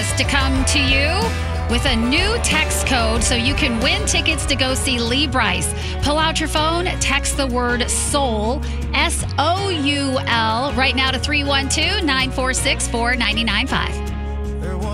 August to come to you with a new text code so you can win tickets to go see Lee Brice. Pull out your phone, text the word SOUL, SOUL, right now to 312-946-4995.